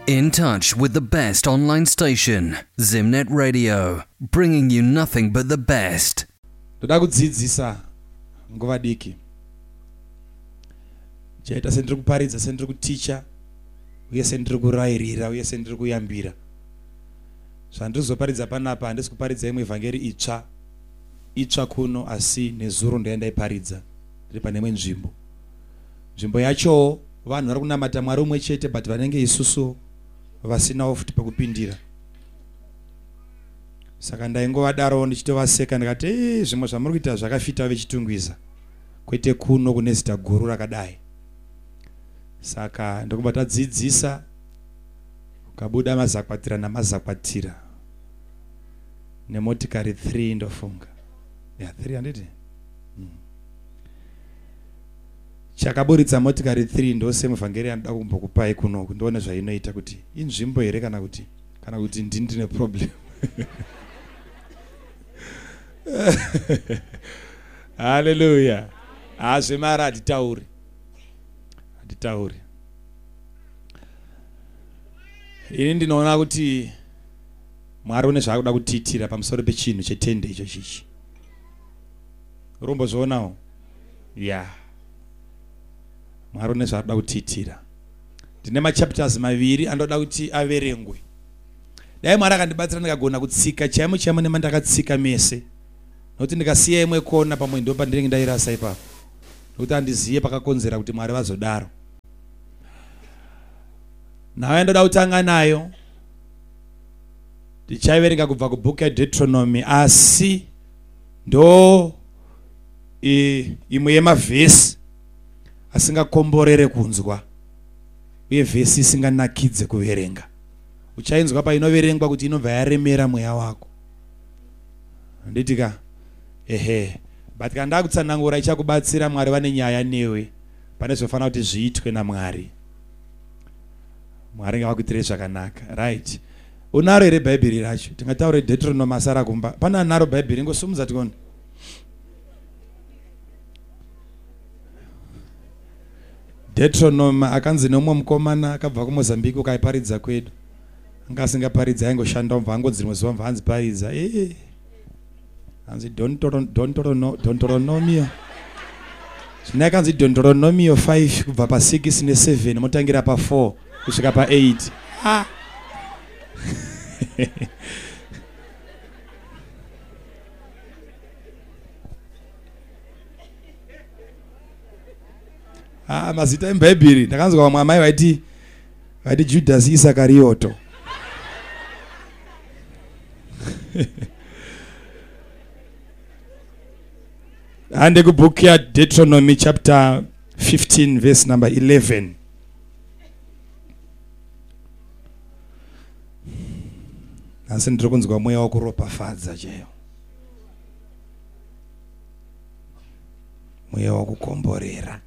In touch with the best online station, Zimnet Radio, bringing you nothing but the best. Toda kudzidzisa nguva diki. Chaita sendiri kuparidza, sendiri kuticha, uye sendiri kurairira, uye sendiri kuyambira. Zvandiri kuzoparidza panapa handisi kuparidza imwe evhangeri itsva kuno, asi nezuro ndaiparidza ndiri pane imwe nzvimbo. Nzvimbo yacho vanhu vari kunamata Mwari umwe chete, but vanenge isusu vasinawo futi pekupindira. Saka ndaingovadaro ndichitovaseka ndikati zvimwe zvamuri kuita zvakafita vechitungwiza, kwete kuno kune zita guru rakadai. Saka ndokubva tadzidzisa, ukabuda mazakwatira namazakwatira nemotikari 3 ndofunga. Ya 300. Chakaburitsa motikari 3 ndose muvhangeri anoda kumbokupai kuno ndione zvainoita kuti inzvimbo here kana kuti ndine problem. Hallelujah. Azvemara hatitauri. Ini ndinoona kuti Mwari une zvaakuda kutiitira pamusoro pechinhu chetende icho chichi. Urombozvionawo? Yeah. Mwari une zvaakuda kutiitira. Ndine machapters 2 anoda kuti averengwe. Dai Mwari akandibatsira ndikagona kutsika chaimo nemandakatsika mese. Nokuti ndikasiya imwe kona pamwe ndo pandinenge ndairasa ipapo. Nokuti andiziye pakakonzera kuti Mwari vazodaro. Nawe ndoda kutanga nayo. Tichaiverenga kubva kubhuku yaDeuteronomy, asi ndo imwe yemavhesi asingakomborere kunzwa, uye vhesi isinganakidze kuverenga. Uchainzwa painoverengwa kuti inobva yaremera mweya wako. Nditika but kana ndakutsanangura ichakubatsira. Mwari vane nyaya newe, pane zvofanira kuti zviitwe naMwari. Mwari ngavakuitire zvakanaka, right? Unaro here bhaibheri racho? Tingataure Deuteronomy asara kumba. Pana anaro bhaibheri, ngosumudza tikone. Deuteronomy akanzi nomwe mukomana akabva kuMozambique ukaiparidza kwedu. Anga asingaparidza aingoshanda mva angodzi rimwe zuva mva anziparidza. Anzi Deuteronomy. Zvina akanzi Deuteronomy 5 kubva pa 6 ne 7 motangira pa 4 kusvika pa 8. Mazita embhaibheri ndakanzwa vamwe amai vaiti Judas Iskarioto. Hande kubhuku yaDeuteronomy chapter 15 verse number 11. Asi ndiri kunzwa mweya wakuropafadza chaiwo, mweya wakukomborera.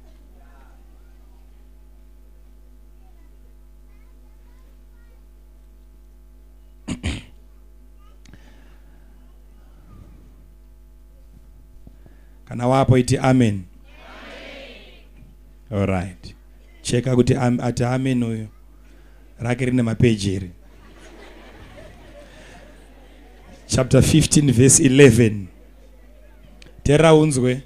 Kana wapo iti amen. All right. Cheka kuti ati amen uyo rake rine mapeji ere. Chapter 15 verse 11. Tera unzwe.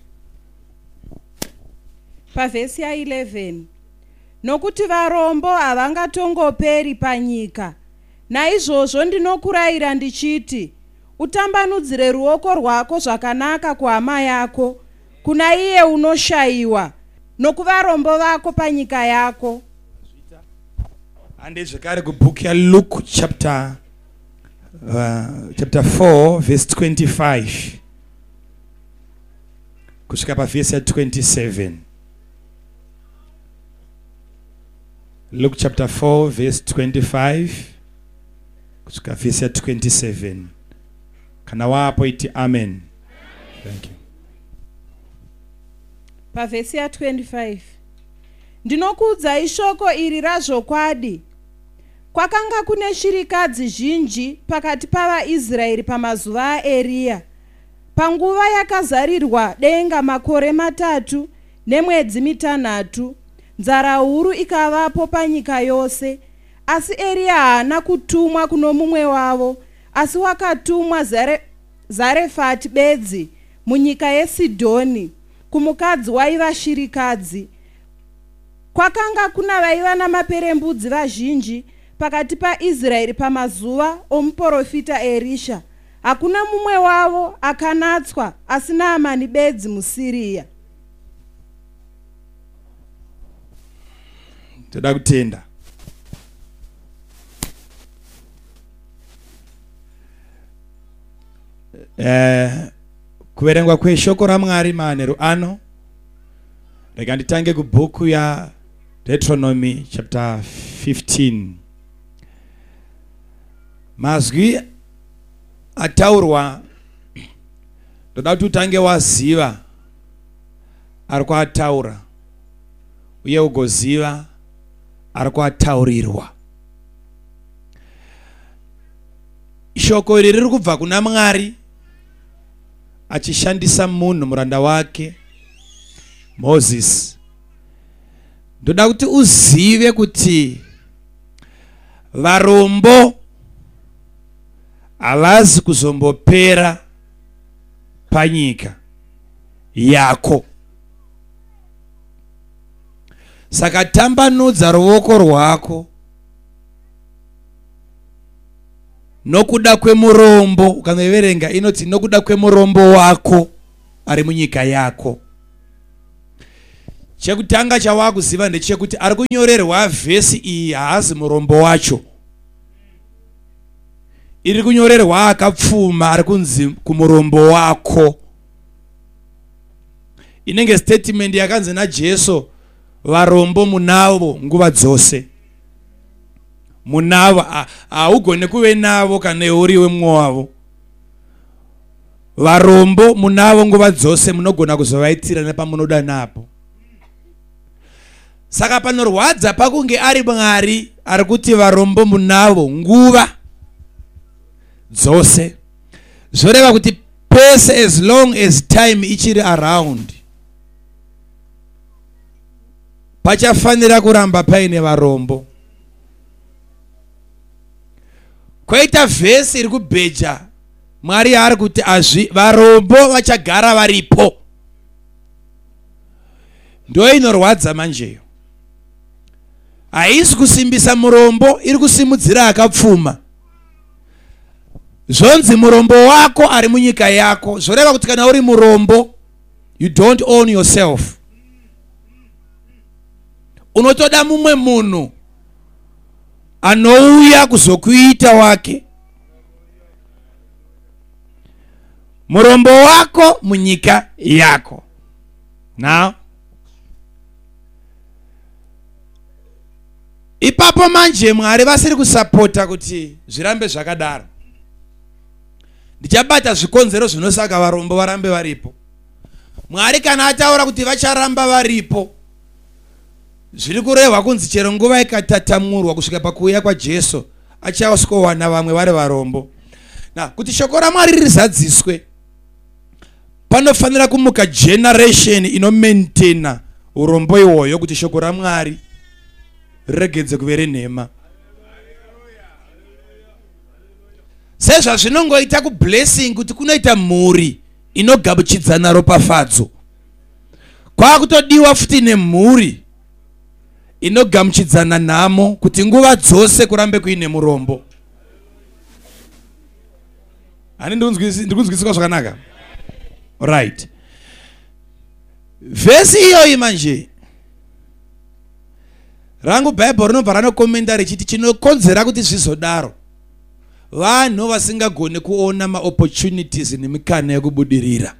Pavhesi ya 11. Nokuti varombo havangatongoperi panyika. Naizvozvo ndinokurayira ndichiti, utambanudzire ruoko rwako zvakanaka kuhama yako, kuna iye unoshayiwa, nokuvarombo vako panyika yako. Ande zvekare kubhuku yaLuke chapter 4 verse 25 kusvika pavhesi ya 27. Luke chapter 4 verse 25 kusvika vhesi ya 27. Kana wapo iti amen. Thank you. Pavhesi ya 25. Ndinokuudzai shoko iri razvokwadi. Kwakanga kune shirikadzi zhinji pakati pavaIsraeri pamazuva aEria. Panguva yakazarirwa denga makore 3 nemwedzi 6, nzara huru ikavapo panyika yose, Asi Eria haana kutumwa kuno mumwe wavo, asi wakatumwa Zarefati bedzi munyika yeSidhoni, kumukadzi waiva shirikadzi. Kwakanga kuna vaiva namaperembudzi vazhinji pakati paIsraeri pamazuva omuprofita Erisha. Hakuna mumwe wavo akanatswa asi Naamani bedzi muSiria. Toda kutenda. Kuverengwa kweshoko raMwari manheru ano. Rega nditange kubhuku ya Deuteronomy chapter 15. Mazwi ataurwa ndoda kuti utange waziva ari kuataura uye ugoziva ari kuataurirwa. Shoko iri riri kubva kuna Mwari achishandisa munhu muranda wake Moses. Ndoda kuti uzive kuti varombo havazi kuzombopera panyika yako. Saka tambanudza ruoko rwako nokuda kwemurombo. Ukaverenga inoti nokuda kwemurombo wako ari munyika yako. Chekutanga chawakuziva ndechekuti ari kunyorerwa vhesi iyi haazi murombo wacho. Iri kunyorerwa akapfuma ari kunzi kumurombo wako. Inenge statement yakanzi naJesu, varombo munavo nguva dzose. Munavo haugone kuve navo kana uriwe mumwe wavo. Varombo munavo nguva dzose, munogona kuzovaitira nepamunoda napo. Saka panorwadza pakunge ari Mwari ari kuti varombo munavo nguva dzose. Zvoreva kuti pese as long as time ichiri around pachafanira kuramba paine varombo. Kwaita vhesi iri kubheja Mwari ari kuti varombo vachagara varipo. Ndo inorwadza manjeyo. Haisi kusimbisa murombo, iri kusimudzira akapfuma. Zvonzi murombo wako ari munyika yako. Zvoreva kuti kana uri murombo, you don't own yourself. Unotoda mumwe munhu anouya kuzokuita wake. Murombo wako munyika yako. Now, ipapo manje Mwari vasiri kusapota kuti zvirambe zvakadaro. Ndichabata zvikonzero zvinosaka varombo varambe varipo. Mwari kana ataura kuti vacharamba varipo, zviri kurehwa kunzi chero nguva ikatatamurwa kusvika pakuuya kwaJesu achasikowana vamwe vari varombo. Na kuti shoko raMwari rizadziswe, panofanira kumuka generation inomaintaina urombo iwoyo kuti shoko raMwari regedze kuvere nhema. Sezva zvinongoita kublessing kuti kunoita mhuri inogamuchidzana ropafadzo, kwakutodiwa futi nemhuri inogamuchidzana nhamo kuti nguva dzose kurambe kuine murombo. Ani ndikunzwisisa zvakanaka? Right. Vhesi iyoyi manje rangu Bible rinobva ranokomenda richiti chinokonzera kuti zvizodaro vanhu vasingagone kuona maopportunities nemikana yekubudirira.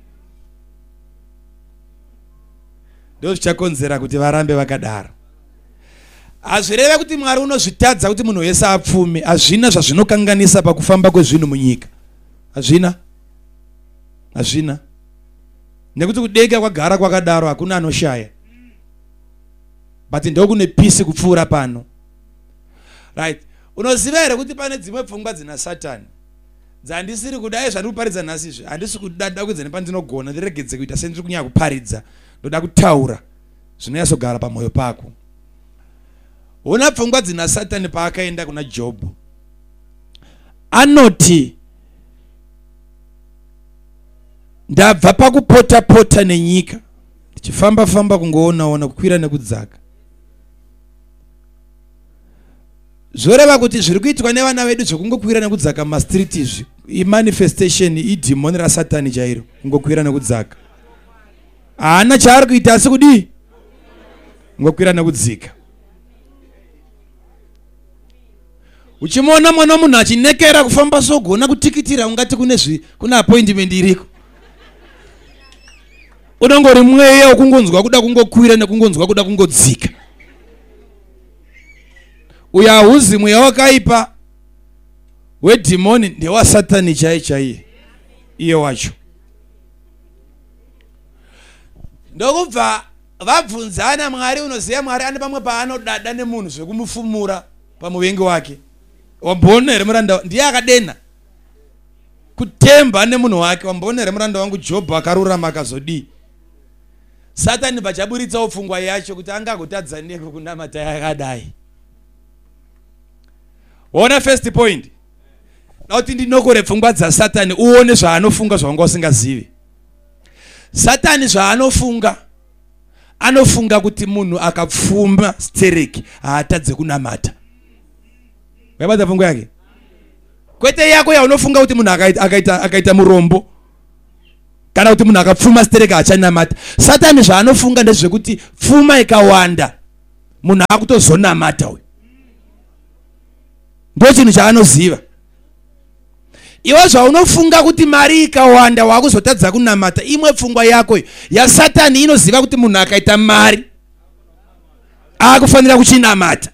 Ndo zvichakonzera kuti varambe vakadaro. Hazvireve kuti Mwari unozvitadza kuti munhu wese apfume. Hazvina zvazvinokanganisa pakufamba kwezvinhu munyika. Hazvina. Hazvina. Nekuti kudega kwagara kwakadaro hakuna anoshaya. But ndokune peace kupfuura pano. Right. Unoziva here kuti pane dzimwe pfungwa dzina Satani dzandisiri kudai zvandiri kuparidza nhasi izvi. Handisi kudada kuedza nepandinogona ndiregedze kuita sendiri kunyanya kuparidza. Ndoda kutaura zvinoyatsogara pamwoyo pako. Ona pfungwa dzina Satani paakaenda kuna Job. Anoti ndabva pakupota pota nenyika ndichifamba famba kungoona kukwira nekudzaka. Zvoreva kuti zviri kuitwa nevana vedu zvokungokwira nekudzaka mastreet izvi imanifestation idhimoni raSatani chairo, kungokwira nekudzaka. Haana chaari kuita asi kudii? Kungokwira nekudzika. Uchimona mwana munhu achinekera kufamba sogona kutikitira ungati kuna appointment iriko. Unongori mweya wokungonzwa kuda kungokwira nekungonzwa kuda kungodzika. Uya huzi mweya wakaipa wedhimoni ndewaSatani chaiye iye wacho. Ndokubva vabvunzana Mwari, unoziva Mwari ane pamwe paanodada nemunhu zvekumufumura pamuvengi wake. Wambona here muranda ndiye akadena kutemba nemunhu wake. Wambona here muranda wangu Job akarurama akazodii. Satani pachaburitsawo pfungwa yacho kuti angagotadza neko kunamata yakadai. Ona first point. Nauti ndinokore pfungwa dzaSatani uone zvaanofunga zvawanga usingazivi. Satani zvaanofunga, anofunga kuti munhu akapfuma stereki haatadze kunamata. Wabata pfungwa yake? Kwete yako yaunofunga kuti munhu akaita murombo kana kuti munhu akapfuma stereki haachanamata. Satani zvaanofunga ndezvekuti pfuma ikawanda munhu akutozonamata uyu. Ndo chinhu chaanoziva. Iwe zvaunofunga kuti mari ikawanda wakuzotadza kunamata, imwe pfungwa yako yaSatani inoziva kuti munhu akaita mari akufanira kuchinamata.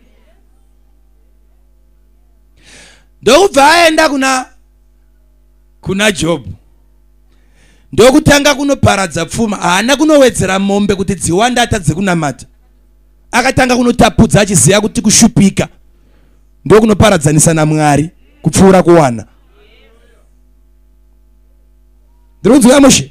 Ndokubva aenda kuna Job. Ndokutanga kunoparadza pfuma, haana kunowedzera mombe kuti dziwanda atadze kunamata. Akatanga kunotapudza achiziva kuti kushupika ndokunoparadzanisa naMwari kupfuura kuwana. Ndinonzwa mushe.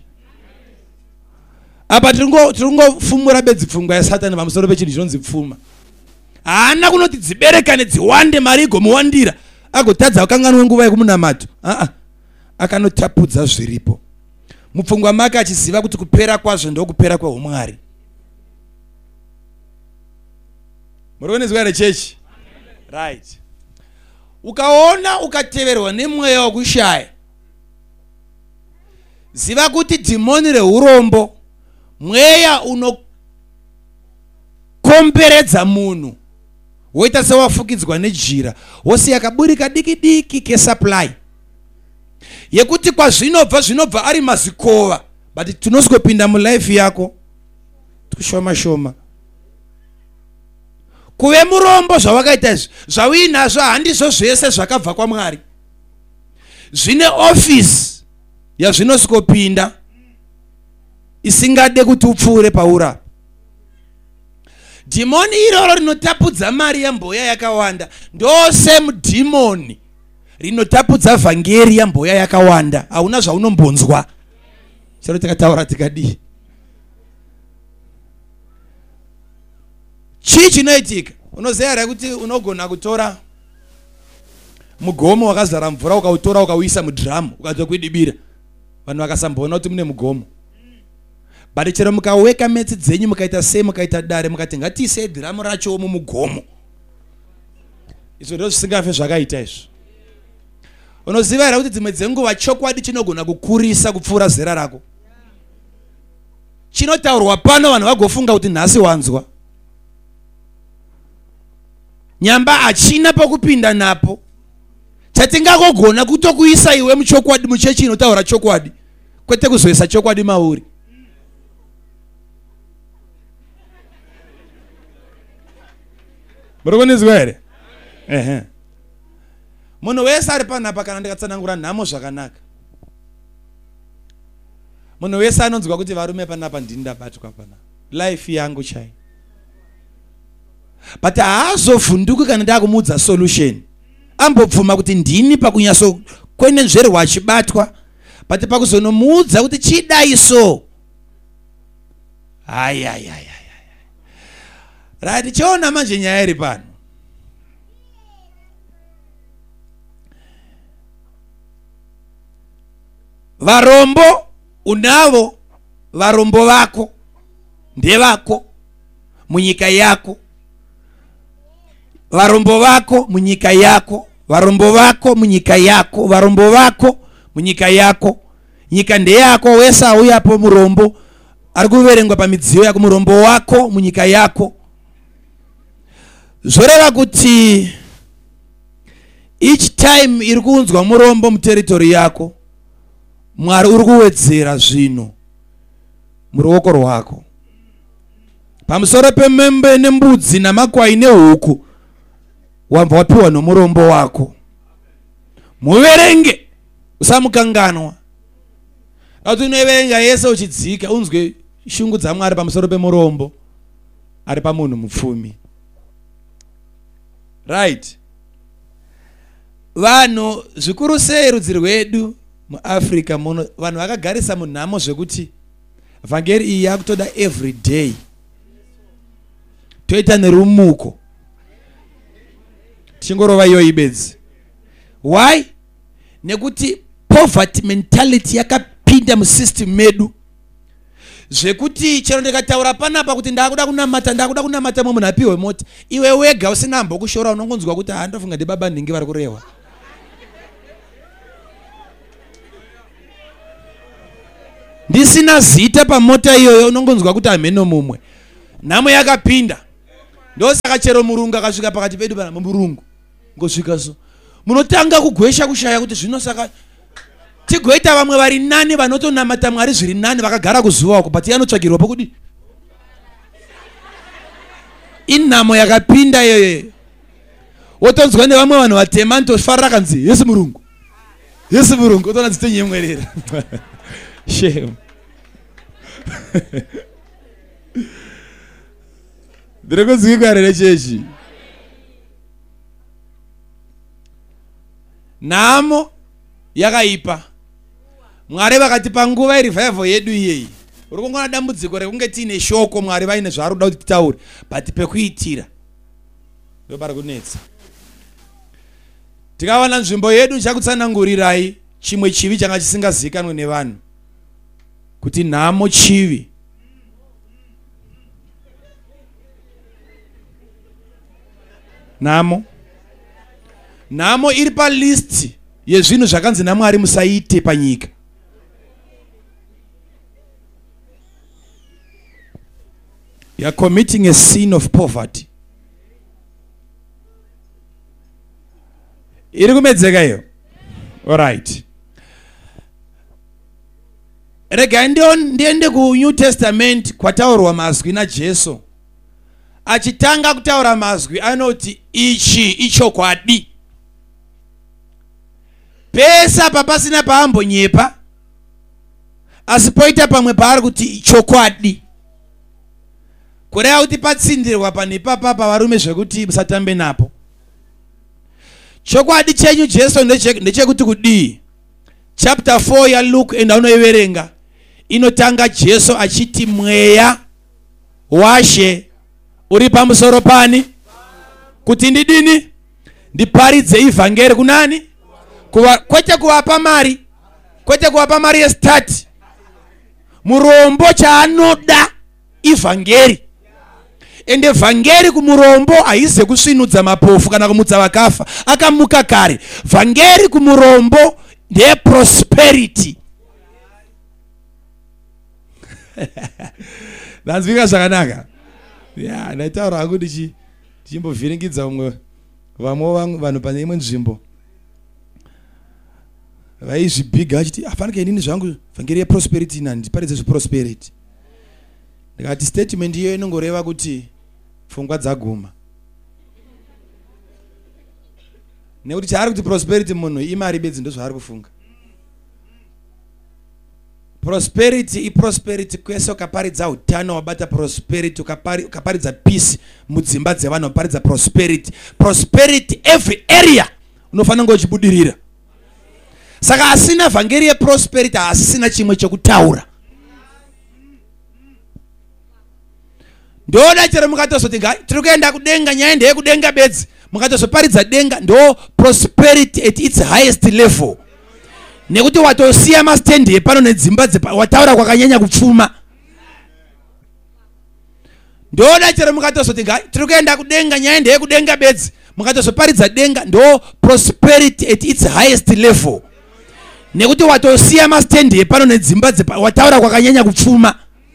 Apa tiringofumura bedzi pfungwa yaSatani pamusoro pechinhu chinonzi pfuma. Haana kunoti dziberekane dziwande mari igomuwandira agotadza wakanganwe nguva yekumunamato. Akanotapudza zviripo mupfungwa make achiziva kuti kupera kwazvo ndokupera kweumwari. Murikuonezwa here chechi? Right. Ukaona ukateverwa nemweya wekushaya, ziva kuti dhimoni reurombo, mweya unokomberedza munhu woita sewafukidzwa nejira, wosiya kaburika diki diki kesupply yekuti zvinobva ari mazikova, but tinosvikopinda mulife yako tushoma shoma. Kuve murombo zvawakaita izvi zvauinazvo handizvo zvese zvakabva kwaMwari. Zvine office yazvinosvikopinda isingade kuti upfuure paura. Dhimoni iroro rinotapudza mari yemboya yakawanda ndose mudhimoni rinotapudza vhangeri yemboya yakawanda. Hauna zvaunombonzwa. Chero tikataura tikadii. Chii chinoitika? Unoziva here kuti unogona kutora mugomo wakazara mvura ukautora ukauisa mudhiramu ukadza kuidibira. Vanhu vakasambona kuti mune mugomo. But chero mukaweka metsi dzenyu mukaita sei, mukaita dare mukati ngatiise dhiramu racho mumugomo. Izvo ndizvo zvisingafe zvakaita izvo. Unoziva here kuti dzimwe dzenguva chokwadi chinogona kukurisa kupfuura zera rako. Chinotaurwa pano vanhu vagofunga kuti nhasi wanzwa. Nyamba hachina pakupinda napo. Chatingagogona kutokuisa iwe muchokwadi muchechi inotaura chokwadi, kwete kuzoisa chokwadi mauri. Murikuonezwa here? Munhu wese ari panapa kana ndikatsanangura nhamo zvakanaka. Munhu wese anonzwa kuti varume panapa ndini ndabatwa panapa. Life yangu chai. But haazovhunduki kana ndakumuudza solution. Ambobvuma kuti ndini pakunyaso kwenenzverwa achibatwa, but pakuzonomuudza kuti chidai so. Right, chiona manje nyaya iri pano. Varombo unavo, varombo vako ndevako munyika yako. Varombo vako munyika yako, varombo vako munyika yako, varombo vako munyika yako. Nyika ndeyako wesa uyapo murombo ari kuverengwa pamidziyo yako, murombo wako munyika yako. Zoreva kuti each time iri kunzwa murombo muteritori yako, Mwari uri kuwedzera zvino muruoko rwako. Pamusoro pemembe nembudzi namakwai nehuku wabva wapiwa nomurombo wako. Muverenge usamukanganwa. Kuti unoverenga yese uchidzika unzwe shungu dzaMwari pamusoro pemurombo ari pamunhu mupfumi. Right. Vanhu zvikuru sei rudzi rwedu muAfrica muno vanhu vakagarisa munhamo zvekuti vhangeri iyi yakutoda every day. Toita nerumuko. Chingorova iyo ibedzi. Why? Nekuti poverty mentality yakapinda musystem medu. Zvekuti chero ndikataura panapa kuti ndakuda kunamata munhu apiwe mota. Iwe wega usina mbokushora unongonzwa kuti ndofunga ndibaba ndingi vari kurehwa. Ndisina zita pamota iyoyo unongonzwa kuti ameno mumwe. Namo yakapinda. Ndosaka chero murungu akasvika pakati pedu pana murungu. Ngosvika so. Munotanga kugwesha kushaya kuti zvinosaka tigoita vamwe vari nani vanotonamata Mwari zviri nani vakagara kuzuva uko but yanotsvagirwa pokudi. Inhamo yakapinda iyoyo. Wotonzwa nevamwe vanhu vatema ndofarira kanzi Yesu murungu. Yesu murungu utona dzitenyemwerera. Shame. Ndirekozwika rere chechi. Namo yakaipa. Mwari vakati panguva revival yedu iyeyi. Uri kungona dambudziko rekunge tiine shoko Mwari vaine zvaari kuda kuti titaure but pekuitira ndopari kunetsa. Tikawana nzvimbo yedu chakutsanangurirai chimwe chivi changa chisingazikanwe nevanhu. Kuti nhamo chivi. Nhamo iri palist yezvinhu zvakanzi naMwari musaite panyika. You are committing a sin of poverty. Iri kumedzeka iyo. All right. Rega ndiende ku New Testament kwataurwa mazwi naJesu. Achitanga kutaura mazwi anoti ichi ichokwadi. Pesa papasina paambonyepa. Asipoita pamwe paari kuti chokwadi. Kureva kuti patsindirwa panepapa pavarume zvekuti musatambe napo. Chokwadi chenyu Jesu ndechekuti kudii. Chapter 4 ya Luke endaunoiverenga inotanga Jesu achiti mweya washe uri pamusoro pani kuti ndidini ndiparidze ivhangeri kunani kwete kuvapa mari yestati murombo chaanoda ivhangeri. Ende vhangeri kumurombo haize kusvinudza mapofu kana kumutsa vakafa akamuka kare. Vhangeri kumurombo ndeye prosperity. Ndanzvika zvakanaka. Ya, ndaitaura hangu ndichimbovhiringidza vamwe vanhu pane imwe nzvimbo. Vaizvibhiga achiti afanike inini zvangu vhangeri yeprosperity nani ndiparidze zveprosperity. Ndikati statement iyo inongoreva kuti pfungwa dzaguma. Nekuti chaari kuti prosperity munhu imari bedzi ndozvaari kufunga. Prosperity kwese ukaparidza utano wabata prosperity, ukaparidza peace mudzimba dzevanhu ukaparidza prosperity every area unofanira kunge uchibudirira. Saka asina vhangeri yeprosperity asina chimwe chekutaura. ndoda chero mukatozoti tiri kuenda kudenga, nyaya ndeyekudenga bedzi, mukatozoparidza denga ndo prosperity at its highest level, nekuti watosiya mastendi epano nedzimba wataura kwakanyanya kupfuma. Ndoda chero mukatozoti tiri kuenda kudenga, nyaya ndeyekudenga bedzi, mukatozoparidza denga ndo prosperity at its highest level, nekuti watosiya mastendi epano nedzimba wataura kwakanyanya kupfuma.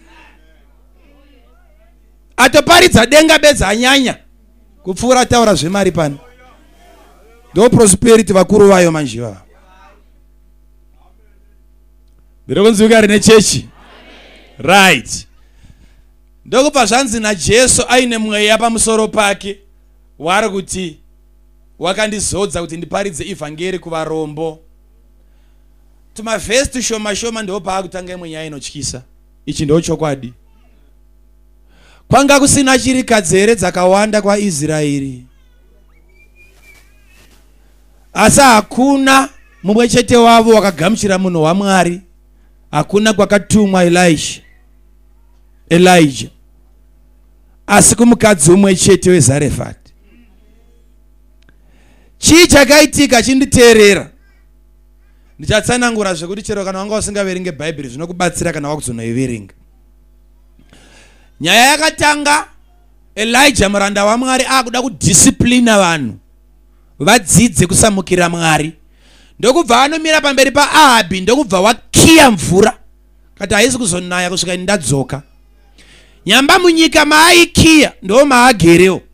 Atoparidza denga bedzi anyanya kupfuura taura zvemari pano. Ndo prosperity vakuru vayo manjiva. Ndirikunzwika rine chechi. Right. Ndokubva zvanzi naJesu aine mweya pamusoro pake wari kuti wakandizodza kuti ndiparidze evhangeri kuvarombo. Tumavhesi tushoma shoma ndo paakutanga mweya inotyisa. Ichi ndo chokwadi. Kwanga kusina chirikadzi here dzakawanda kwaIsraeri, asi hakuna mumwe chete wavo wakagamuchira munhu waMwari. Hakuna kwakatumwa Elijah, asi kumukadzi umwe chete weZarefati. Chii chakaitika chinditeerera? Ndichatsanangura zvekuti chero kana wanga usingaverenge Bhaibheri zvinokubatsira kana wakuzonoiverenga. Nyaya yakatanga Elijah muranda waMwari akuda kudisciplina vanhu vadzidze kusamukira Mwari. Ndokubva anomira pamberi paAhabhi, ndokubva wakiya mvura kati haisi kuzonaya kusvika ndadzoka. Nyamba munyika maaikiya ndo maagerewo.